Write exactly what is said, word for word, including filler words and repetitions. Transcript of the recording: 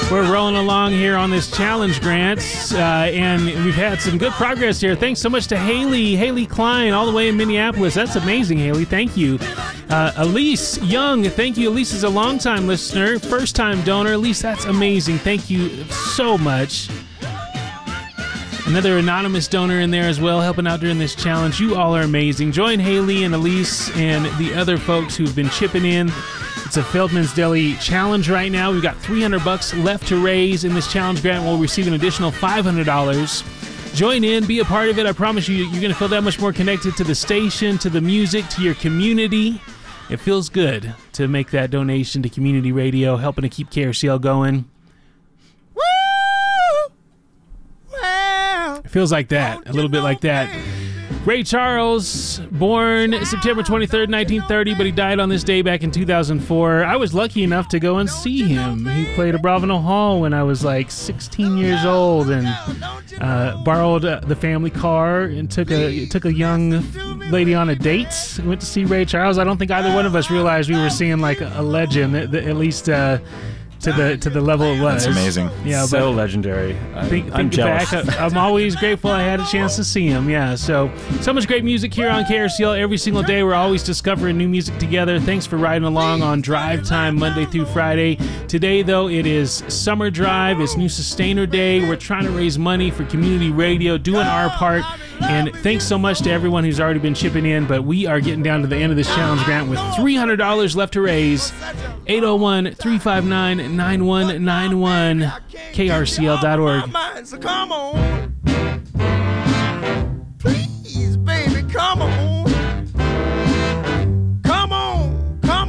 We're rolling along here on this challenge, Grant, uh, and we've had some good progress here. Thanks so much to Haley, Haley Klein, all the way in Minneapolis. That's amazing, Haley. Thank you. Uh, Elise Young, thank you. Elise is a longtime listener, first-time donor. Elise, that's amazing. Thank you so much. Another anonymous donor in there as well, helping out during this challenge. You all are amazing. Join Haley and Elise and the other folks who've been chipping in. It's a Feldman's Deli challenge right now. We've got three hundred bucks left to raise in this challenge. Grant will receive an additional five hundred dollars. Join in, be a part of it. I promise you, you're going to feel that much more connected to the station, to the music, to your community. It feels good to make that donation to community radio, helping to keep K R C L going. Woo! Wow. It feels like that, a little bit like that. Ray Charles, born September twenty-third, nineteen thirty, but he died on this day back in two thousand four. I was lucky enough to go and see him. He played at Bravenel Hall when I was like sixteen years old, and uh, borrowed uh, the family car and took a took a young lady on a date. Went to see Ray Charles. I don't think either one of us realized we were seeing like a legend, at, at least uh, to the to the level it was. That's amazing. Yeah, so but legendary. I, think, I'm think jealous. Back, I, I'm always grateful I had a chance to see him. Yeah, so so much great music here on K R C L every single day. We're always discovering new music together. Thanks for riding along on Drive Time Monday through Friday. Today, though, it is Summer Drive. It's New Sustainer Day. We're trying to raise money for community radio, doing our part. And thanks so much to everyone who's already been chipping in. But we are getting down to the end of this challenge, Grant, with three hundred dollars left to raise. eight oh one, three five nine, nine one nine one, K R C L dot org. So come on.